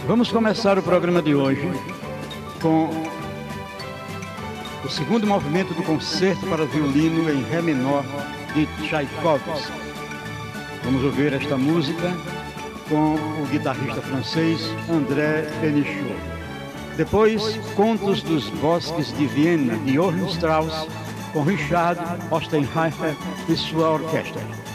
Vamos começar o programa de hoje com o segundo movimento do concerto para violino em Ré menor de Tchaikovsky. Vamos ouvir esta música com o guitarrista francês André Pénichot. Depois, Contos dos Bosques de Viena, de Johann Strauss, com Richard Ostenheifer e sua orquestra.